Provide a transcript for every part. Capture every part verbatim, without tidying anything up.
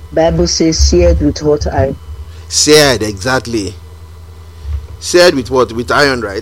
Bible says seared with hot iron. Seared, exactly. Seared with what? With iron, right?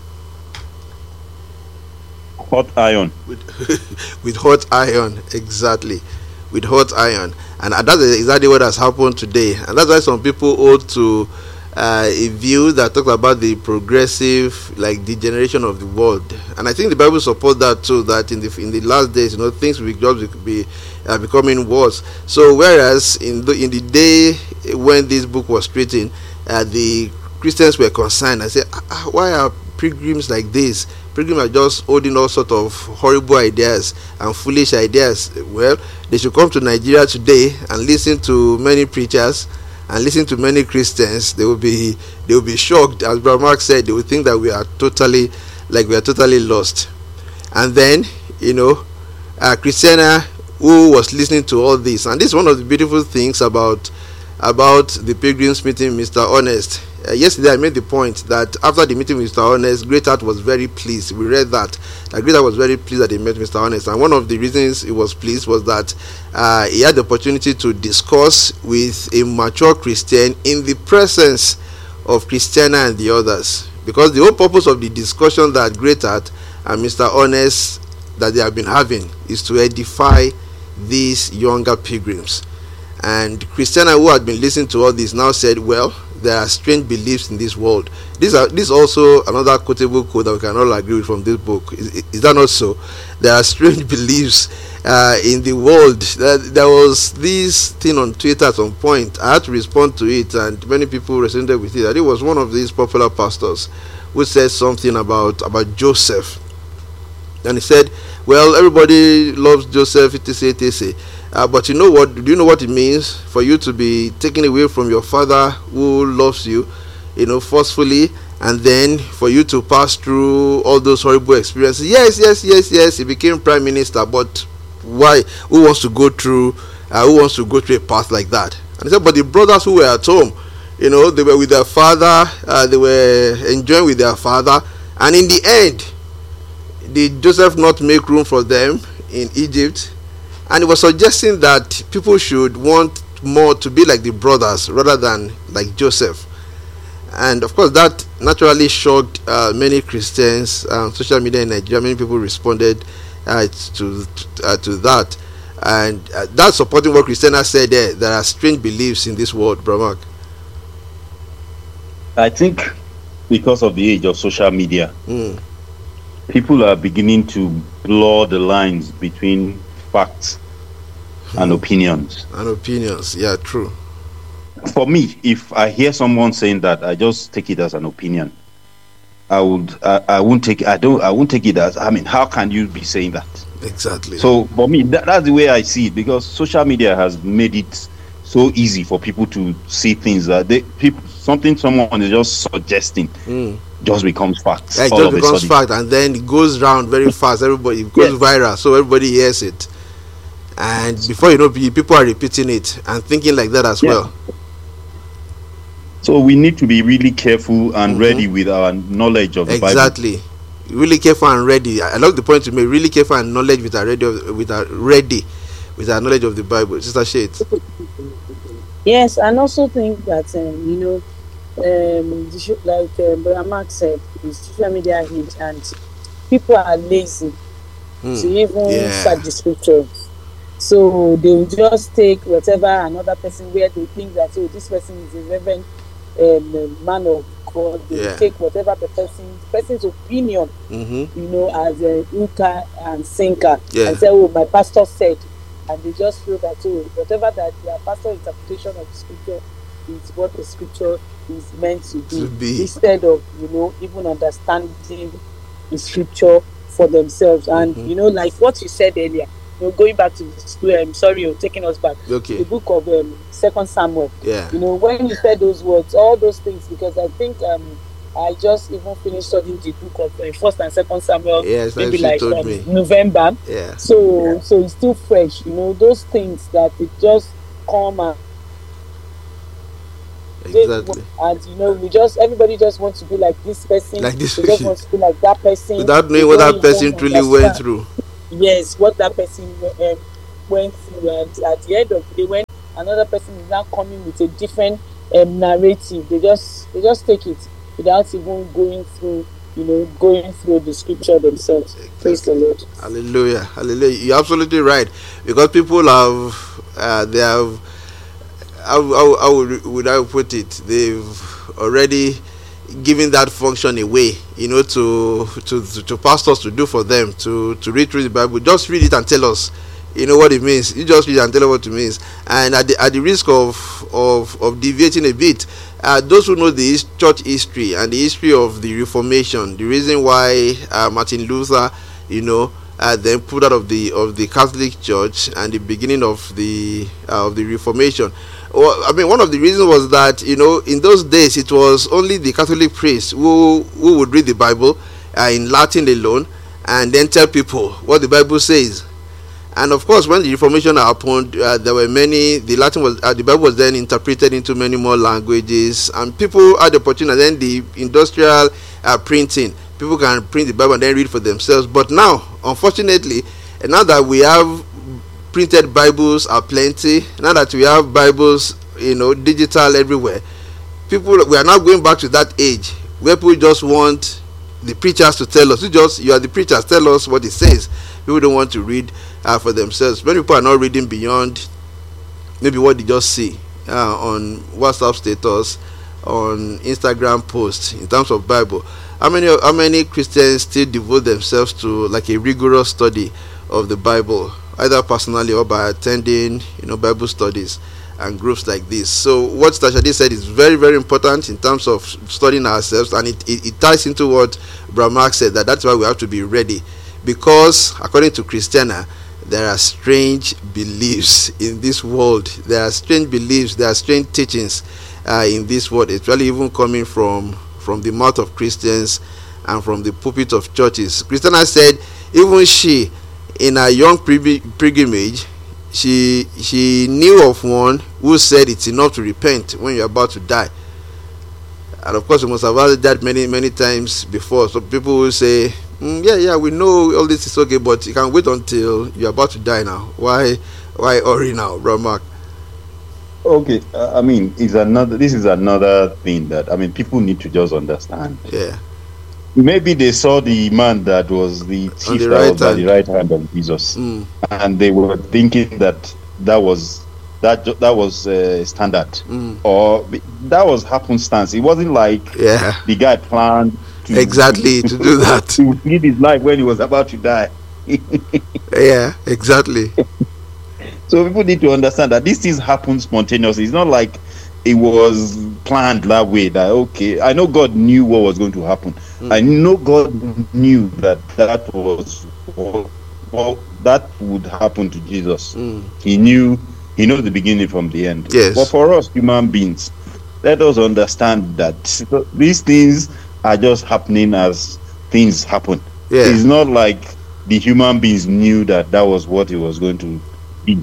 Hot iron. With, with hot iron, exactly. With hot iron. And that's exactly what has happened today. And that's why some people hold to uh, a view that talks about the progressive, like, degeneration of the world. And I think the Bible supports that too, that in the in the last days, you know, things will just be uh, becoming worse. So whereas in the, in the day when this book was written, uh, the Christians were concerned and said, ah, why are pilgrims like this? Pilgrims are just holding all sorts of horrible ideas and foolish ideas. Well, they should come to Nigeria today and listen to many preachers and listen to many Christians. They will be they will be shocked. As Brother Mark said, they will think that we are totally like we are totally lost. And then, you know, uh, Christiana, who was listening to all this, and this is one of the beautiful things about about the pilgrims meeting Mister Honest. Uh, yesterday I made the point that after the meeting with Mister Honest, Greatheart was very pleased. We read that that Greatheart was very pleased that he met Mister Honest, and one of the reasons he was pleased was that uh, he had the opportunity to discuss with a mature Christian in the presence of Christiana and the others. Because the whole purpose of the discussion that Greatheart and Mister Honest that they have been having is to edify these younger pilgrims. And Christiana, who had been listening to all this, now said, well, there are strange beliefs in this world. This are this is also another quotable quote that we can all agree with from this book. Is, is that not so? There are strange beliefs uh, in the world. There, there was this thing on Twitter at some point. I had to respond to it, and many people resonated with it. That it was one of these popular pastors who said something about about Joseph, and he said, well, everybody loves Joseph, etc, etc. Uh, but you know what? Do you know what it means for you to be taken away from your father who loves you, you know, forcefully, and then for you to pass through all those horrible experiences? Yes, yes, yes, yes. He became prime minister, but why? Who wants to go through? Uh, who wants to go through a path like that? And he said, but the brothers who were at home, you know, they were with their father. Uh, they were enjoying with their father, and in the end, did Joseph not make room for them in Egypt? And he was suggesting that people should want more to be like the brothers rather than like Joseph. And of course, that naturally shocked uh, many Christians on social media in Nigeria. Many people responded uh, to uh, to that, and uh, that's supporting what Christiana said there. There are strange beliefs in this world, Brother Mark. I think because of the age of social media, Mm. people are beginning to blur the lines between facts and opinions. And opinions, yeah, true. For me, if I hear someone saying that, I just take it as an opinion. I would, I, I won't take, I don't, I won't take it as. I mean, how can you be saying that? Exactly. So for me, that, that's the way I see it, because social media has made it so easy for people to see things that they people something someone is just suggesting Mm. just becomes fact. Yeah, it all just of a becomes sudden. fact, and then it goes round very fast. Everybody, it goes Yes. viral, so everybody hears it, and before you know, pe- people are repeating it and thinking like that as Yeah. well. So we need to be really careful and Mhm. ready with our knowledge of the Bible. Exactly. Really careful and ready. I I love the point you made. Really careful and knowledge with our ready, of, with our ready, with our knowledge of the Bible. Sister Shades. Yes, and also think that um, you know, um, the sho- like um, Brother Mark said, the social media age, and people are lazy to Hmm. even Yeah. search the scriptures. So they will just take whatever another person where they think that, oh, this person is a reverend um, man of God. They Yeah. will take whatever the person person's opinion, Mm-hmm. you know, as a hooker and sinker, Yeah. and say, oh, my pastor said, and they just feel that, oh, whatever that their pastor interpretation of the scripture is what the scripture is meant to be, To be. instead of, you know, even understanding the scripture for themselves. And Mhm. you know, like what you said earlier, you know, going back to the school, I'm sorry, you're taking us back. Okay. The book of um, Second Samuel. Yeah. You know, when you said those words, all those things, because I think um I just even finished studying the book of uh, First and Second Samuel, Yes, as maybe you like told um, me. November. Yeah. So so it's still fresh. You know, those things that it just come and Exactly. and you know, we just everybody just wants to be like this person. Like this They just person. want to be like that person Without They knowing what don't that person even truly went understand, through. yes, what that person um, went through, and at the end of the day, when another person is now coming with a different um, narrative. They just they just take it without even going through, you know, going through the scripture themselves. Exactly. Praise the Lord. Hallelujah, hallelujah. You're absolutely right, because people have uh, they have how, how, how would I put it? They've already given that function away, you know, to to to pastors to do for them, to to read through the Bible. Just read it and tell us, you know, what it means. You just read it and tell us what it means. And at the, at the risk of of of deviating a bit, uh, those who know the church history and the history of the Reformation, the reason why uh, Martin Luther, you know, uh, then put out of the of the Catholic Church, and the beginning of the uh, of the Reformation. Well, I mean, one of the reasons was that, you know, in those days it was only the Catholic priests who who would read the Bible uh, in Latin alone, and then tell people what the Bible says. And of course, when the Reformation happened, uh, there were many. The Latin was uh, the Bible was then interpreted into many more languages, and people had the opportunity. And then the industrial uh, printing, people can print the Bible and then read for themselves. But now, unfortunately, and now that we have printed Bibles are plenty, now that we have Bibles, you know, digital everywhere, people, we are now going back to that age where people just want the preachers to tell us. You just you are the preachers, tell us what it says. People don't want to read uh, for themselves. Many people are not reading beyond maybe what they just see uh, on WhatsApp status, on Instagram posts in terms of Bible. How many how many Christians still devote themselves to like a rigorous study of the Bible, either personally or by attending, you know, Bible studies and groups like this? So what Stashadi said is very, very important in terms of studying ourselves, and it, it, it ties into what Brahmak said, that that's why we have to be ready, because according to Christiana, there are strange beliefs in this world. There are strange beliefs, there are strange teachings uh, in this world. It's really even coming from from the mouth of Christians and from the pulpit of churches. Christiana said even she, in her young pilgrimage, she she knew of one who said it's enough to repent when you're about to die. And of course, we must have heard that many many times before. So people will say, mm, yeah yeah we know all this is okay, but you can wait until you're about to die now. Why why hurry now, Bro Mark? Okay, uh, I mean, it's another this is another thing that, I mean, people need to just understand. Yeah. Maybe they saw the man that was the thief the that right was by the right hand of Jesus, mm. and they were thinking that that was that that was uh, standard, mm. or that was happenstance. It wasn't like yeah. the guy planned to, exactly to do that to live his life when he was about to die. Yeah, exactly. So people need to understand that these things happen spontaneously. It's not like it was planned that way, that okay, I know God knew what was going to happen. Mm. I know God knew that that was well, that would happen to Jesus. Mm. He knew, he knows the beginning from the end. Yes. But for us human beings, let us understand that these things are just happening as things happen. Yeah. It's not like the human beings knew that that was what it was going to be.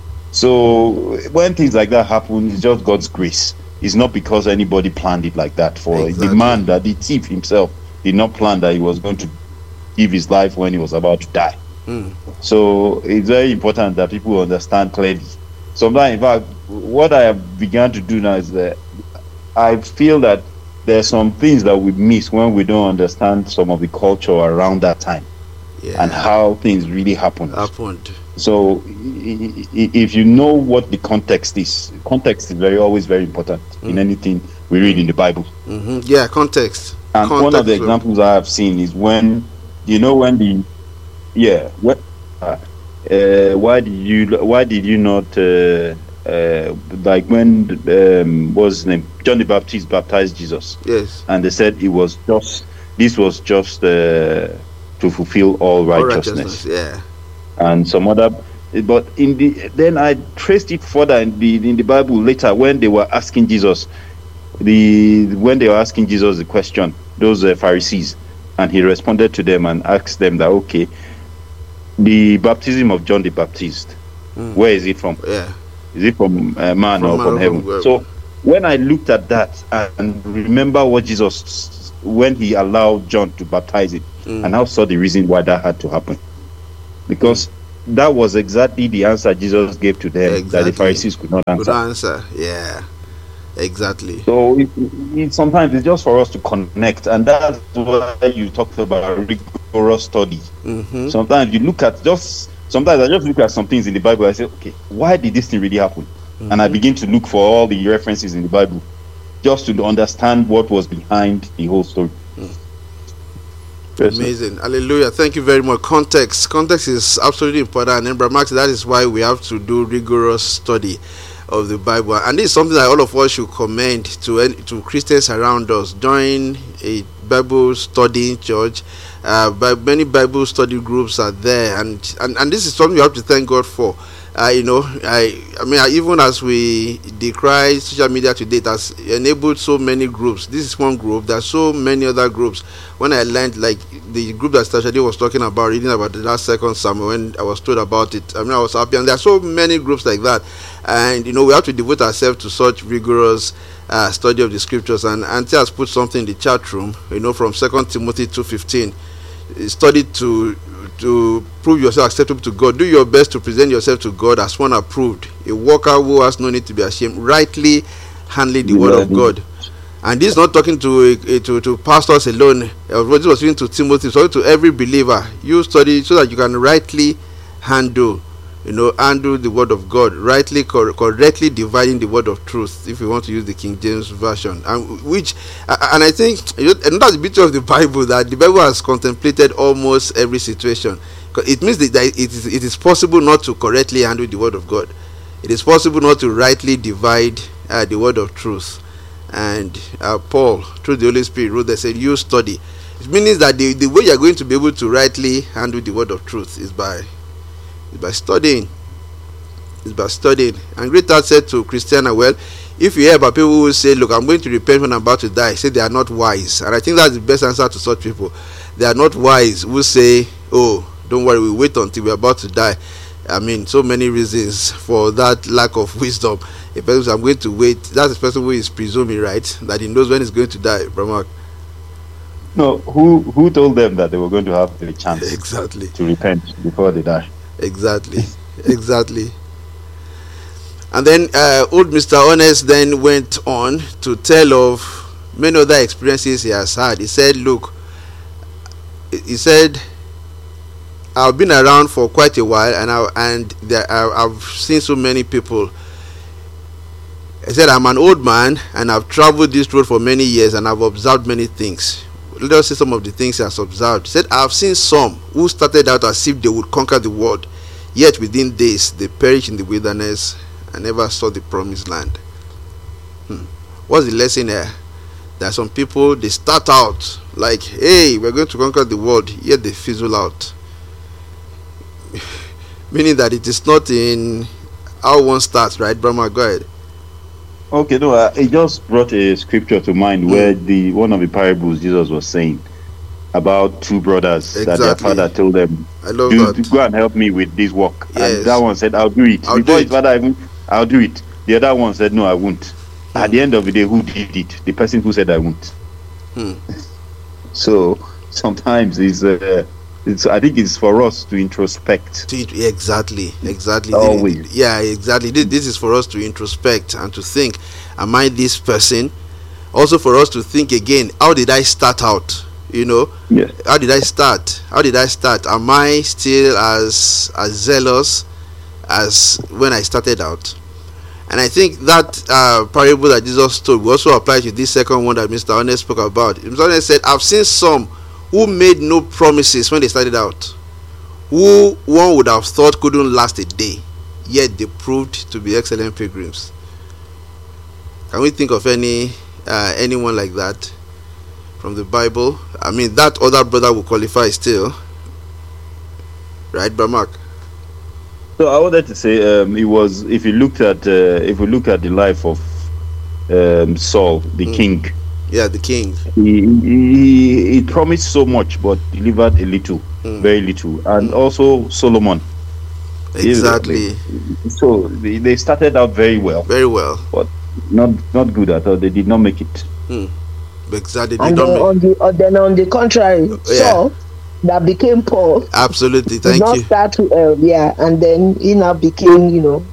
So when things like that happen, it's just God's grace. It's not because anybody planned it like that. For exactly. the man, that the thief himself did not plan that he was going to give his life when he was about to die. Mm. So it's very important that people understand clearly. Sometimes, in fact, what I have begun to do now is that I feel that there are some things that we miss when we don't understand some of the culture around that time, yeah, and how things really happened. Happened. So if you know what the context is, context is very always very important mm. in anything we read in the Bible. Mm-hmm. Yeah, context. And context one of the examples I have seen is when, you know, when the yeah, what, uh, uh, why did you why did you not uh, uh, like when um, what was his name, John the Baptist baptized Jesus? Yes. And they said it was just this was just uh, to fulfill all righteousness. All righteousness. Yeah. And some other, but in the then I traced it further in the in the Bible later when they were asking Jesus, the when they were asking Jesus the question, those uh, Pharisees, and he responded to them and asked them that, okay, the baptism of John the Baptist, mm. where is it from? Yeah, is it from uh, man from or man from heaven? From so when I looked at that and remember what Jesus, when he allowed John to baptize it, mm. and I saw the reason why that had to happen. Because that was exactly the answer Jesus gave to them Exactly. that the Pharisees could not answer. Good answer. Yeah. Exactly. So it, it, sometimes it's just for us to connect, and that's why you talked about rigorous study. Mm-hmm. Sometimes you look at just sometimes I just look at some things in the Bible. I say, okay, why did this thing really happen? Mm-hmm. And I begin to look for all the references in the Bible, just to understand what was behind the whole story. Mm. Amazing. Hallelujah. Thank you very much. Context. Context is absolutely important. And Brother Max, that is why we have to do rigorous study of the Bible. And this is something that all of us should commend to to Christians around us. Join a Bible studying church. Uh, but many Bible study groups are there. And, and, and this is something we have to thank God for. Uh, you know, I, I mean, even as we decry social media today, it has enabled so many groups. This is one group. There are so many other groups. When I learned, like the group that Stashadi was talking about, reading about the last second Samuel, when I was told about it, I mean, I was happy. And there are so many groups like that. And, you know, we have to devote ourselves to such rigorous uh, study of the scriptures. And Auntie has put something in the chat room, you know, from Second Timothy two fifteen. Study to to prove yourself acceptable to God. Do your best to present yourself to God as one approved, a worker who has no need to be ashamed, rightly handling the word of God. And this is not talking to a, a, to, to pastors alone. This was speaking to Timothy, so to every believer. You study so that you can rightly handle, you know, handle the word of God, rightly, cor- correctly dividing the word of truth, if you want to use the King James Version. And which, and I think, you know, and that's the beauty of the Bible, that the Bible has contemplated almost every situation. It means that it is, it is possible not to correctly handle the word of God. It is possible not to rightly divide uh, the word of truth. And uh, Paul, through the Holy Spirit, wrote that, said, you study. It means that the, the way you are going to be able to rightly handle the word of truth is by is by studying. It's by studying. And Great Heart said to Christiana, well, if you hear about people who say, look, I'm going to repent when I'm about to die, say they are not wise. And I think that's the best answer to such people. They are not wise who say, oh, don't worry, we'll wait until we're about to die. I mean, so many reasons for that lack of wisdom. A person says, I'm going to wait. That's the person who is presuming, right, that he knows when he's going to die. Brahma. No, who who told them that they were going to have a chance exactly to repent before they die? Exactly, exactly. And then uh, old Mister Honest then went on to tell of many other experiences he has had. He said, look, he said, I've been around for quite a while, and I and there I, I've seen so many people. He said, I'm an old man, and I've traveled this road for many years, and I've observed many things. Let us see some of the things he has observed. He said, I've seen some who started out as if they would conquer the world, yet within days they perished in the wilderness and never saw the promised land. Hmm. What's the lesson here? There are some people, they start out like, hey, we're going to conquer the world, yet they fizzle out. Meaning that it is not in how one starts, right, Brahma? Go ahead. Okay, no, uh, it just brought a scripture to mind mm. where the one of the parables Jesus was saying about two brothers exactly. that their father told them, I love do, that. go and help me with this work. Yes. And that one said, I'll do it. I'll Before do his it. father even, I'll do it. The other one said, no, I won't. Mm. At the end of the day, who did it? The person who said, I won't. Mm. So sometimes it's, uh, it's, I think it's for us to introspect. To, exactly, exactly. Always. Yeah, exactly. This, this is for us to introspect and to think, am I this person? Also for us to think again, how did I start out? You know, yes. How did I start? How did I start? Am I still as as zealous as when I started out? And I think that uh, parable that Jesus told will also apply to this second one that Mister Honest spoke about. Mister Honest said, I've seen some who made no promises when they started out, who one would have thought couldn't last a day, yet they proved to be excellent pilgrims. Can we think of any uh, anyone like that from the Bible? I mean, that other brother will qualify still, right, Bramak? So I wanted to say, um, it was if you looked at uh, if we look at the life of um, Saul, the mm. king. Yeah, the king. He, he he promised so much, but delivered a little, mm. very little, and mm. also Solomon. Exactly. So they, they started out very well. Very well, but not not good at all. They did not make it. Mm. Exactly. They and don't then, make... on the uh, then on the contrary, yeah. Saul that became Paul. Absolutely, Did thank not you. start uh, yeah, and then he now became, you know,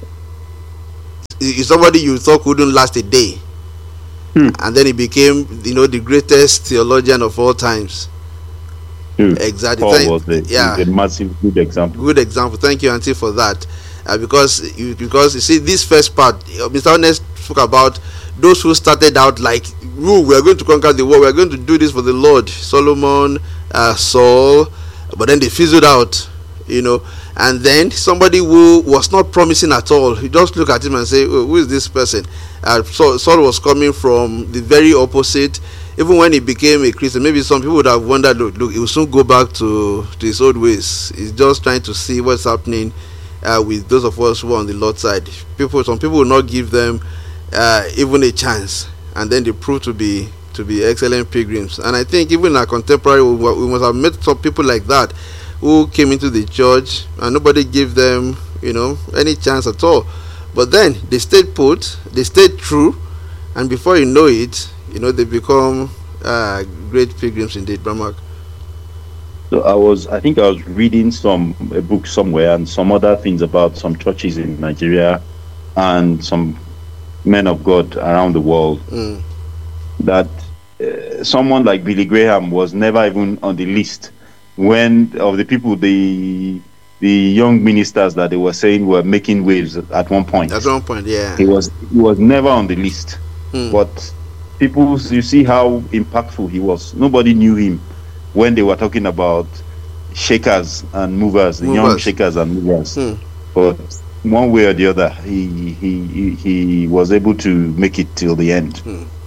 He's somebody you thought couldn't last a day, Hmm. and then he became, you know, the greatest theologian of all times. Hmm. Exactly. Paul Thank- was a, yeah. a massive good example. Good example. Thank you, Auntie, for that. Uh, because you because you see this first part, uh, Mister Honest spoke about those who started out like, "Ooh, we are going to conquer the world. We are going to do this for the Lord." Solomon, uh, Saul, but then they fizzled out, you know. And then somebody who was not promising at all, you just look at him and say, oh, "Who is this person?" Uh, Saul, Saul was coming from the very opposite. Even when he became a Christian, maybe some people would have wondered, look, look he will soon go back to, to his old ways. He's just trying to see what's happening uh, with those of us who are on the Lord's side. People, some people will not give them uh, even a chance, and then they prove to be to be excellent pilgrims. And I think even in our contemporary, we, we must have met some people like that who came into the church and nobody gave them, you know, any chance at all. But then they stayed put, they stayed true, and before you know it, you know, they become uh, great pilgrims indeed. Bramak. So I was, I think I was reading some a book somewhere and some other things about some churches in Nigeria and some men of God around the world, Mm. that uh, someone like Billy Graham was never even on the list when of the people, the the young ministers that they were saying were making waves at one point. At one point, yeah. He was he was never on the list. Mm. But people, you see how impactful he was. Nobody knew him when they were talking about shakers and movers, the young Movers. shakers and movers. Mm. But one way or the other, he he he, he was able to make it till the end.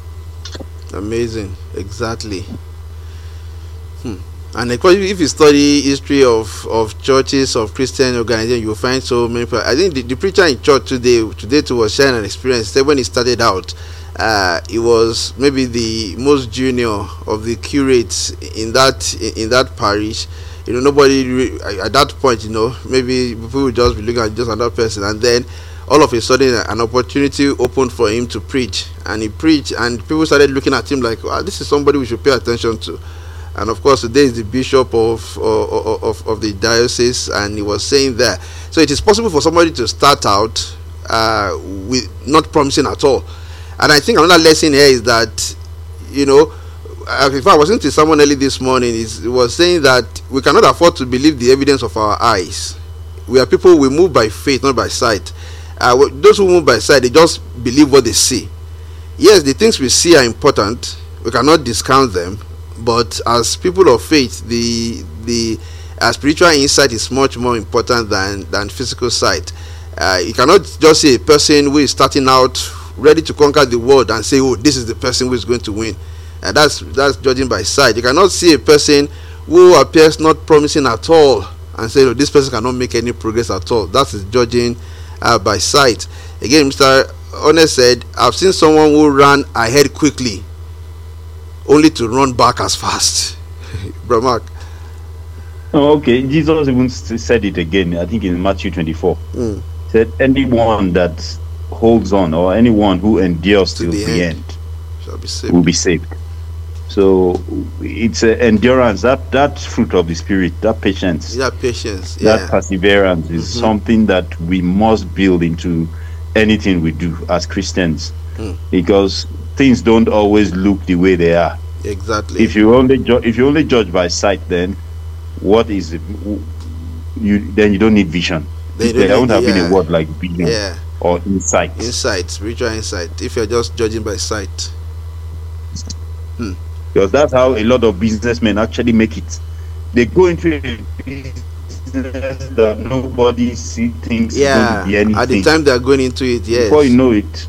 Amazing, exactly. Hmm. And of course, if you study history of, of churches, of Christian organizations, you will find so many people. I think the, the preacher in church today today too was sharing an experience. He said when he started out, uh, he was maybe the most junior of the curates in that in, in that parish. You know, nobody re- at that point, you know, maybe people would just be looking at just another person, and then all of a sudden an opportunity opened for him to preach, and he preached, and people started looking at him like, wow, this is somebody we should pay attention to. And of course today is the bishop of of, of of the diocese, and he was saying that so it is possible for somebody to start out uh, with not promising at all. And I think another lesson here is that, you know, in fact, I was listening to someone early this morning, is was saying that we cannot afford to believe the evidence of our eyes. We are people, we move by faith, not by sight. Uh, those who move by sight, they just believe what they see. Yes, the things we see are important, we cannot discount them, but as people of faith, the the uh, spiritual insight is much more important than than physical sight. Uh, you cannot just see a person who is starting out ready to conquer the world and say, oh, this is the person who is going to win. And that's that's judging by sight. You cannot see a person who appears not promising at all and say, oh, this person cannot make any progress at all. That is judging uh, by sight. Again, Mister Honest said, I've seen someone who ran ahead quickly only to run back as fast. Bramak. Oh, okay, Jesus even said it again, I think in Matthew twenty-four. Mm. Said, anyone that holds on or anyone who endures To till the the end. end Shall be saved. will be saved. So it's uh, endurance, that that fruit of the spirit, that patience, Yeah, patience. that Yeah. perseverance is Mhm. something that we must build into anything we do as Christians, Mm. because things don't always look the way they are. Exactly. If you only ju- if you only judge by sight, then what is it? You then you don't need vision. Then you There don't won't need- have been yeah. a word like vision yeah. or insight. Insight, spiritual insight. If you're just judging by sight. Because that's how a lot of businessmen actually make it. They go into a business that nobody see thinks is going Yeah. to be anything. At the time they're going into it, yes. Before you know it,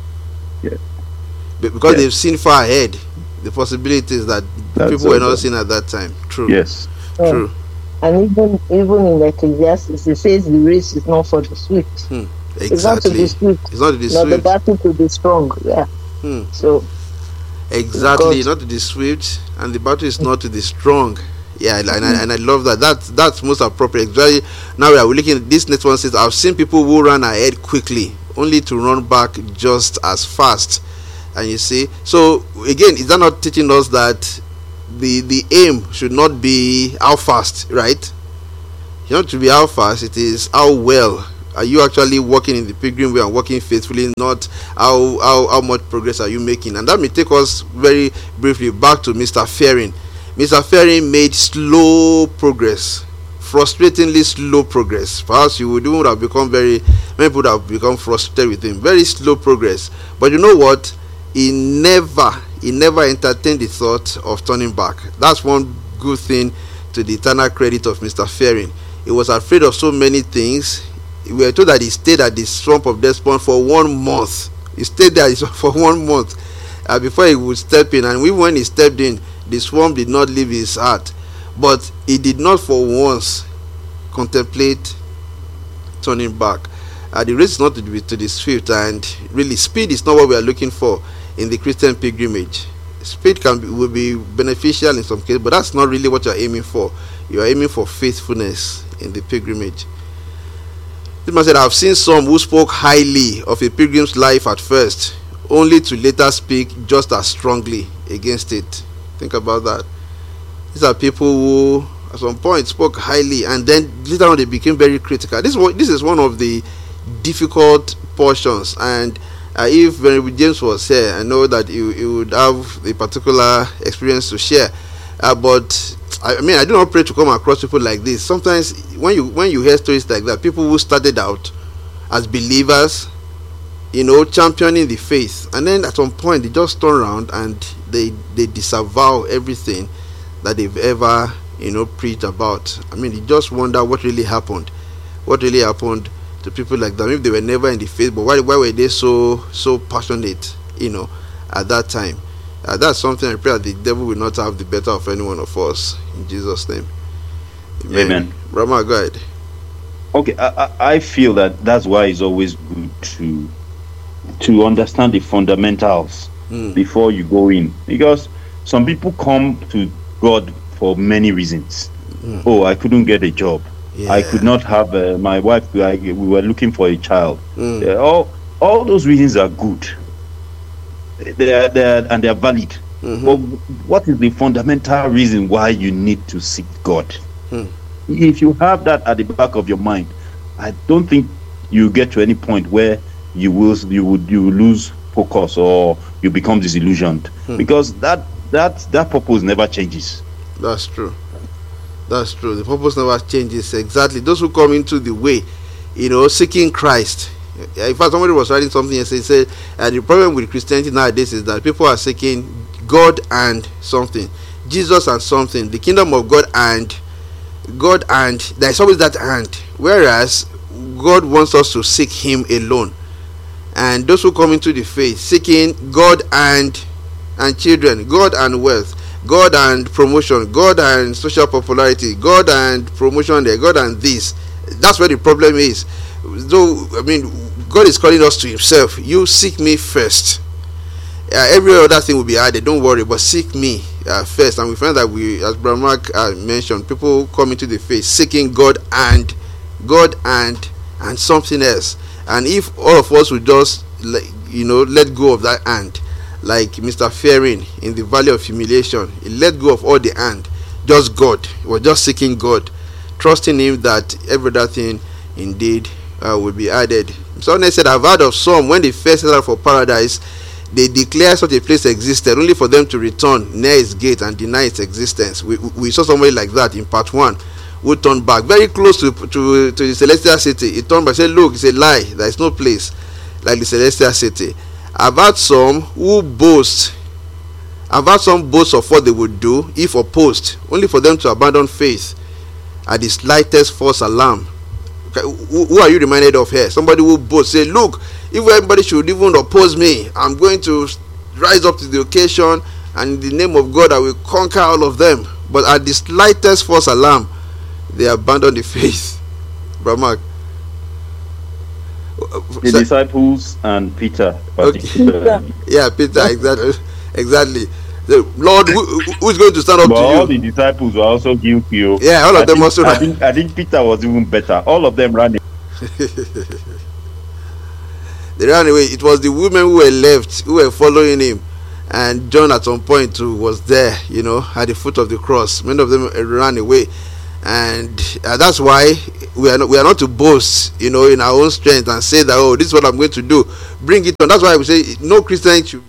Be- because Yeah. they've seen far ahead the possibilities that That's people were not also- seeing at that time. True. yes. Yeah. True. And even even in Ecclesiastes, it says the race is not for the swift. It's not to Exactly. the swift, It's not to the not the swift. battle to the strong. Yeah. Hmm. So Exactly. God. Not to the swift, and the battle is not to the strong. Yeah, and I, and I love that. That's that's most appropriate. Exactly. Now we are looking at this next one. Says, I've seen people who run ahead quickly, only to run back just as fast. And you see, so again, is that not teaching us that the the aim should not be how fast, right? You know, to be how fast, it is how well are you actually walking in the pilgrim way and working faithfully, not how, how how much progress are you making. And that may take us very briefly back to Mister Fearing. Mister Fearing made slow progress, frustratingly slow progress. Perhaps you would even have become very, many people would have become frustrated with him. Very slow progress. But you know what? He never, he never entertained the thought of turning back. That's one good thing to the eternal credit of Mister Fearing. He was afraid of so many things. We were told that he stayed at the swamp of Despond for one month. He stayed there for one month uh, before he would step in. And even when he stepped in, the swamp did not leave his heart. But he did not for once contemplate turning back. Uh, the race is not to the, to the swift, and really speed is not what we are looking for in the Christian pilgrimage. Speed can be, will be beneficial in some cases, but that's not really what you are aiming for. You are aiming for faithfulness in the pilgrimage. This man said, I have seen some who spoke highly of a pilgrim's life at first, only to later speak just as strongly against it. Think about that. These are people who at some point spoke highly, and then later on they became very critical. This is what, this is one of the difficult portions, and uh, if Venerable James was here, I know that he, he would have a particular experience to share. Uh, but I mean, I do not pray to come across people like this. Sometimes when you when you hear stories like that, people who started out as believers, you know, championing the faith, and then at some point they just turn around and they they disavow everything that they've ever, you know, preached about. I mean, you just wonder what really happened, what really happened to people like that. If they were never in the faith, but why why were they so so passionate, you know, at that time? Uh, that's something I pray that the devil will not have the better of any one of us, in Jesus' name. Amen. Amen. Rama, go ahead. Okay, I, I I feel that that's why it's always good to to understand the fundamentals Mm. before you go in, because some people come to God for many reasons. Mm. Oh, I couldn't get a job. Yeah. I could not have uh, my wife. I, we were looking for a child. Mm. Uh, all all those reasons are good. They are, they are, and they are valid. Mhm. But what is the fundamental reason why you need to seek God? Mm. If you have that at the back of your mind, I don't think you get to any point where you will you would you will lose focus or you become disillusioned, Hmm. because that that that purpose never changes. That's true. That's true. The purpose never changes. Exactly. Those who come into the way, you know, seeking Christ. In fact, somebody was writing something and said, said uh, the problem with Christianity nowadays is that people are seeking God and something, Jesus and something, the kingdom of God and God, and there's always that and. Whereas God wants us to seek Him alone. And those who come into the faith seeking God and and children, God and wealth, God and promotion, God and social popularity, God and promotion there, God and this. That's where the problem is. So I mean, God is calling us to Himself. You seek me first. Uh, every other thing will be added. Don't worry, but seek me uh, first. And we find that we, as Brother Mark uh, mentioned, people come into the faith seeking God and God and and something else. And if all of us would just, you know, let go of that and, like Mister Fearing in the Valley of Humiliation, he let go of all the and, just God. He was just seeking God, trusting Him that every other thing indeed uh, will be added. Someone said, I've heard of some, when they first set out for paradise, they declare such a place existed, only for them to return near its gate and deny its existence. We, we saw somebody like that in part one, who turned back very close to, to, to the celestial city. He turned back and said, look, it's a lie, there is no place like the celestial city. I've had some who boast, I've had some boast of what they would do if opposed, only for them to abandon faith at the slightest false alarm. Who, who are you reminded of here? Somebody who boasts, say, look, if everybody should even oppose me, I'm going to rise up to the occasion, and in the name of God I will conquer all of them. But at the slightest false alarm, they abandon the faith. Brother Mark. The So, disciples and Peter, okay. particularly. Yeah, Peter, exactly. Exactly. The Lord, who, who is going to stand up But to all you? the disciples were also guilty. oh. Yeah, all of I them think, also I ran. think, I think Peter was even better. All of them ran. They ran away. It was the women who were left, who were following him, And John at some point too was there, you know, at the foot of the cross. Many of them ran away, and uh, that's why we are not, we are not to boast, you know, in our own strength and say that, oh, this is what I'm going to do. Bring it on. That's why we say no Christian should be,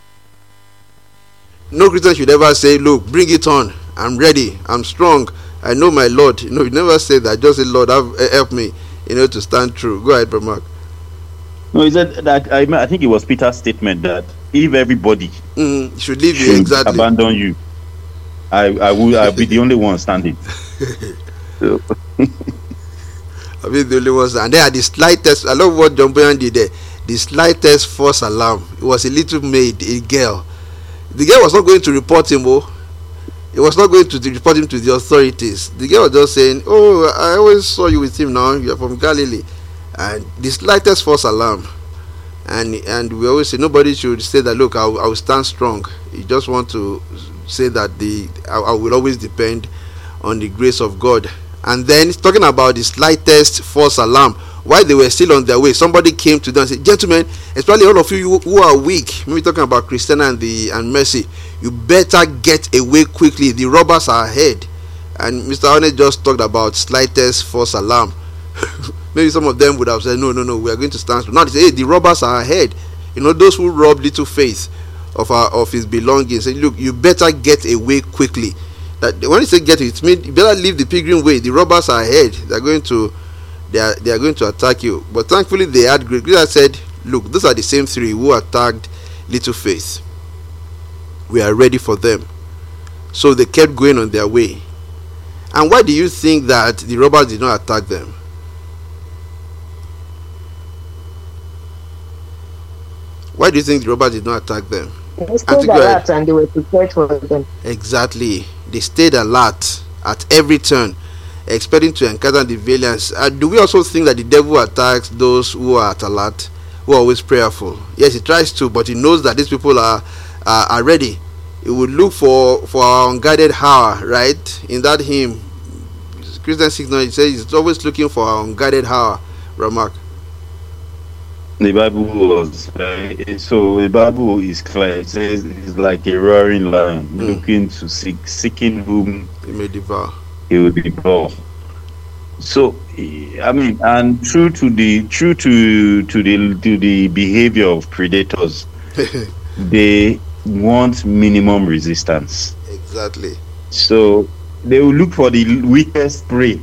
no Christian should ever say, look, bring it on. I'm ready. I'm strong. I know my Lord. You know, you never say that. Just say, Lord, have, help me, you know, to stand true. Go ahead, Brother Mark. No, is that, that I, I think it was Peter's statement that if everybody mm, should leave you, should exactly, abandon you, I I will I'll be the only one standing. So. I'll be the only one, and then at the slightest, I love what John Boyan did there. The slightest false alarm. It was a little maid, a girl. The girl was not going to report him, oh. It was not going to report him to the authorities. The girl was just saying, oh, I always saw you with him now. You're from Galilee. And the slightest false alarm. And and we always say nobody should say that, look, I will, I will stand strong. You just want to say that the I, I will always depend on the grace of God. And then talking about the slightest false alarm, while they were still on their way, somebody came to them and said, gentlemen, especially all of you who are weak, maybe talking about Christiana and the and Mercy, you better get away quickly. The robbers are ahead. And Mister Honest just talked about slightest false alarm. Maybe some of them would have said, no, no, no, we are going to stand still. Now they say, hey, the robbers are ahead. You know, those who rob little faith of our of his belongings. Say, look, you better get away quickly. That when you say get it, it means you better leave the pilgrim way. The robbers are ahead. They are going to they are they are going to attack you. But thankfully they had great. Jesus said, look, those are the same three who attacked little faith. We are ready for them. So they kept going on their way. And why do you think that the robbers did not attack them? Why do you think the robbers did not attack them? They stayed alert and they were prepared for them. Exactly. They stayed alert at every turn, expecting to encounter the villains. Uh, do we also think that the devil attacks those who are at alert, who are always prayerful? Yes, he tries to, but he knows that these people are uh, are ready. He would look for, for our unguarded hour, right? In that hymn, Christian Signal, he says he's always looking for our unguarded hour. Ramak. The Bible was uh, so the Bible is clear. It says it's like a roaring lion mm. looking to seek, seeking whom he may devour. He will devour. So I mean, and true to the true to to the to the behavior of predators, they want minimum resistance. Exactly. So they will look for the weakest prey.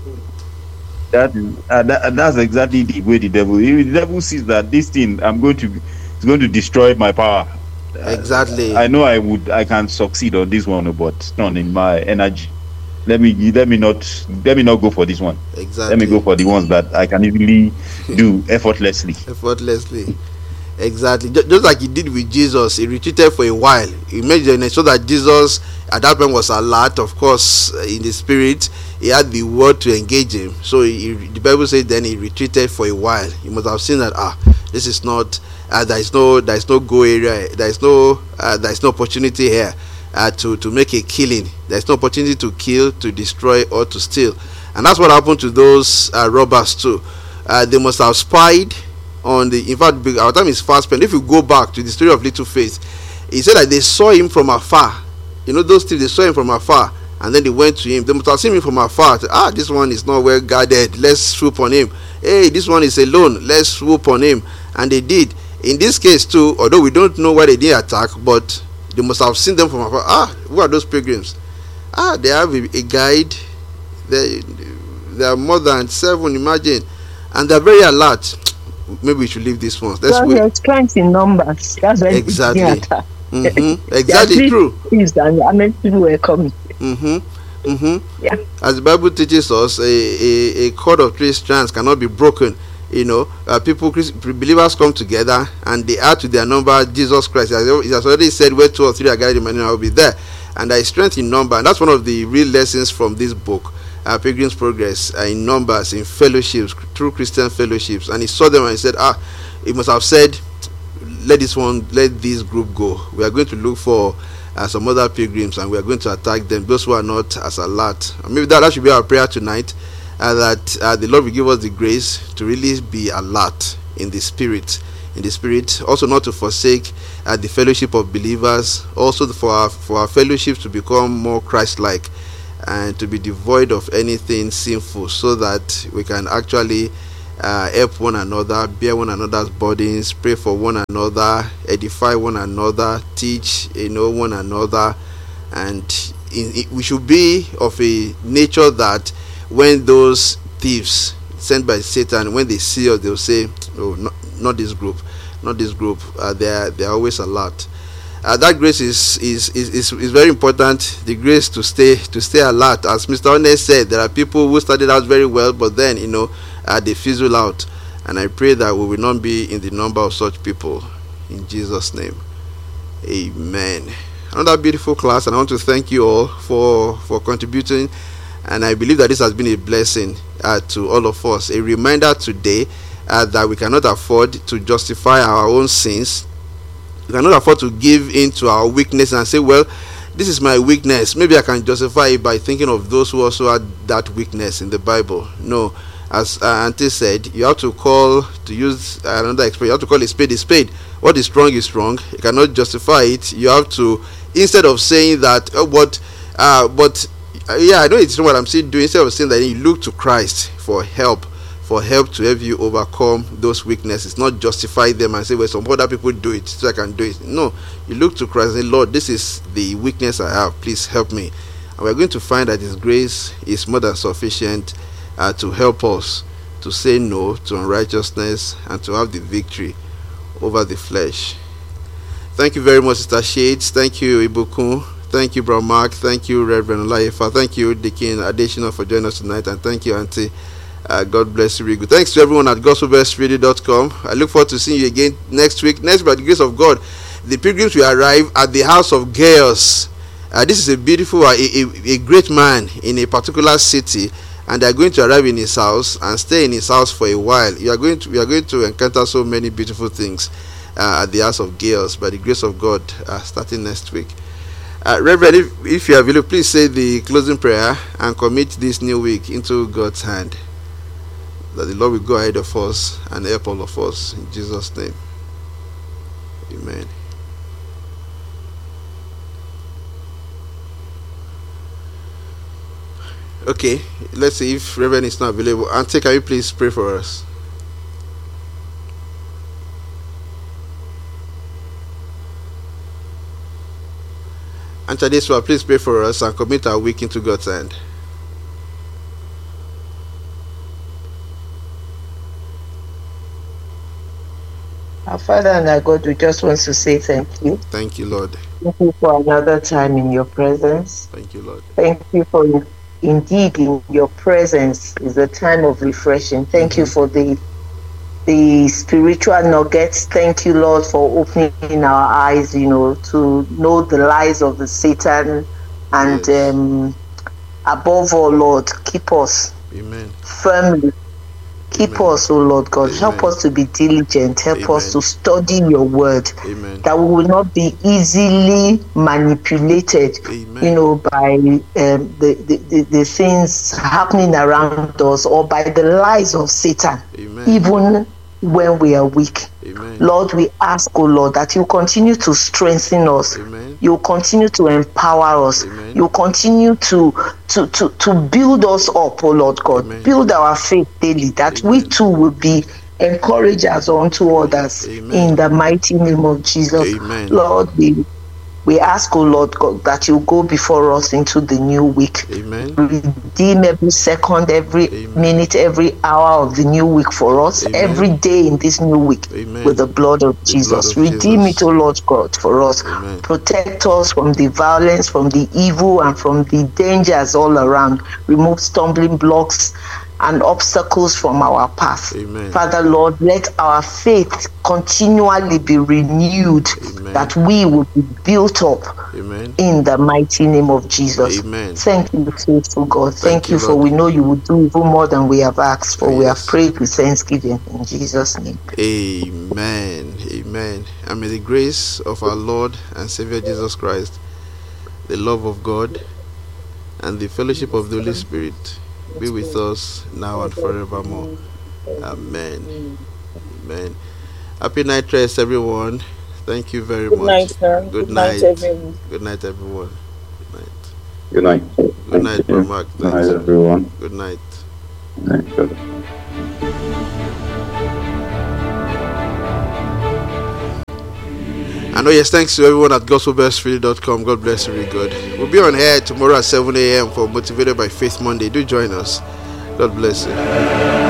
That, uh, that that's exactly the way the devil. The devil sees that this thing I'm going to, it's going to destroy my power. Exactly. Uh, I know I would, I can succeed on this one, but not in my energy. Let me let me not let me not go for this one. Exactly. Let me go for the ones that I can easily do effortlessly. Effortlessly. Exactly. Just like he did with Jesus, he retreated for a while. He made sure that Jesus at that point was alert, of course, in the spirit. He had the word to engage him. So he, the Bible says then he retreated for a while. He must have seen that ah, this is not uh, there is no there is no go area. There is no uh, there is no opportunity here uh, to to make a killing. There is no opportunity to kill, to destroy, or to steal. And that's what happened to those uh, robbers too. Uh, they must have spied on the. In fact, our time is fast spent. If you go back to the story of Little Faith, he said that they saw him from afar. You know, those thieves, they saw him from afar, and then they went to him. They must have seen him from afar. Ah, this one is not well guarded. Let's swoop on him. Hey, this one is alone. Let's swoop on him. And they did. In this case too, although we don't know why they didn't attack, but they must have seen them from afar. Ah, who are those pilgrims? Ah, they have a, a guide. They, they are more than seven, imagine. And they're very alert. Maybe we should leave this one. Let's well, wait. Strength in numbers. That's why exactly. Mm-hmm. Exactly true. And I meant people were coming. Mm-hmm. Mm-hmm. Yeah. As the Bible teaches us, a, a, a cord of three strands cannot be broken. You know, uh, people, believers come together and they add to their number Jesus Christ. He has already said, where two or three are gathered in my name, I will be there. And there is strength in number. And that's one of the real lessons from this book. Uh, Pilgrim's Progress, uh, in numbers, in fellowships, true Christian fellowships. And he saw them and he said, ah, he must have said, let this one, let this group go. We are going to look for uh, some other pilgrims and we are going to attack them, those who are not as alert. And maybe that, that should be our prayer tonight, uh, that uh, the Lord will give us the grace to really be alert in the spirit, in the Spirit. Also, not to forsake uh, the fellowship of believers. Also, for our, for our fellowship to become more Christ-like and to be devoid of anything sinful, so that we can actually uh, help one another, bear one another's burdens, pray for one another, edify one another, teach, you know, one another. And in, in, we should be of a nature that when those thieves sent by Satan, when they see us, they'll say, "Oh, not, not this group, not this group." Uh, they are they are always alert. Uh, that grace is is, is is is very important. The grace to stay to stay alert. As Mister One said, there are people who started out very well, but then you know uh, they fizzle out. And I pray that we will not be in the number of such people. In Jesus' name, Amen. Another beautiful class, and I want to thank you all for for contributing. And I believe that this has been a blessing uh, to all of us. A reminder today uh, that we cannot afford to justify our own sins. We cannot afford to give in to our weakness and say, well, this is my weakness. Maybe I can justify it by thinking of those who also had that weakness in the Bible. No. As uh, Auntie said, you have to call, to use another expression, you have to call a spade a spade. What is wrong is wrong. You cannot justify it. You have to, instead of saying that, oh, but, uh, but, uh, yeah, I know it's not what I'm saying, doing. Instead of saying that, you look to Christ for help. For help to help you overcome those weaknesses, not justify them and say, well, some other people do it, so I can do it. No, you look to Christ and say, Lord, this is the weakness I have, please help me. And we're going to find that His grace is more than sufficient uh, to help us to say no to unrighteousness and to have the victory over the flesh. Thank you very much, Sister Shades. Thank you, Ibukun. Thank you, Bro Mark. Thank you, Reverend Olayefa. Thank you, Deacon Additional, for joining us tonight. And thank you, Auntie. Uh, God bless you, really good. Thanks to everyone at gospel best radio dot com. I look forward to seeing you again next week. Next, by the grace of God, the pilgrims will arrive at the house of Gaius. Uh, this is a beautiful, uh, a, a, a great man in a particular city, and they are going to arrive in his house and stay in his house for a while. You are going to, we are going to encounter so many beautiful things uh, at the house of Gaius, by the grace of God, uh, starting next week. Uh, Reverend, if, if you are available, please say the closing prayer and commit this new week into God's hand. That the Lord will go ahead of us and help all of us in Jesus' name. Amen. Okay, let's see if Reverend is not available. Auntie, can you please pray for us? Auntie Adesua, please pray for us and commit our week into God's hand. Our Father and our God, we just want to say thank you. Thank you, Lord. Thank you for another time in your presence. Thank you, Lord. Thank you for, indeed, in your presence is a time of refreshing. Thank mm-hmm. you for the the spiritual nuggets. Thank you, Lord, for opening our eyes, you know, to know the lies of the Satan. And yes. um, above all, Lord, keep us Amen. firmly. Keep Amen. us, O Lord God. Amen. Help us to be diligent. Help Amen. us to study your word. Amen. That we will not be easily manipulated, Amen. you know, by um, the, the, the, the things happening around us or by the lies of Satan, Amen. even when we are weak. Amen. Lord, we ask, oh Lord, that you continue to strengthen us. Amen. You continue to empower us. Amen. You continue to, to, to, to build us up, oh Lord God. Amen. Build our faith daily, that Amen. we too will be encouragers unto others. Amen. In the mighty name of Jesus. Amen. Lord, we We ask, O Lord God, that you go before us into the new week. Amen. Redeem every second, every Amen. minute, every hour of the new week for us, Amen. every day in this new week Amen. with the blood of the Jesus. Blood of Redeem Jesus. it, O Lord God, for us. Amen. Protect us from the violence, from the evil, and from the dangers all around. Remove stumbling blocks and obstacles from our path. Amen. Father, Lord, let our faith continually be renewed, Amen. that we will be built up Amen. in the mighty name of Jesus. Amen. Thank you, faithful God. Thank, Thank you, for Lord. we know you will do even more than we have asked, for yes. we have prayed with thanksgiving in Jesus' name. Amen. Amen. And may the grace of our Lord and Savior Jesus Christ, the love of God, and the fellowship of the Holy Spirit be with us now and forevermore. Amen. Amen. Happy night rest, everyone. Thank you very Good much. night, sir. Good, Good night. night, everyone. Good night, everyone. Good night. Good night. Good night, Bro Mark. Good night, everyone. Good night. Good night, brother. And oh yes, thanks to everyone at gospel best radio dot com. God bless you, really good. We'll be on air tomorrow at seven a.m. for Motivated by Faith Monday. Do join us. God bless you.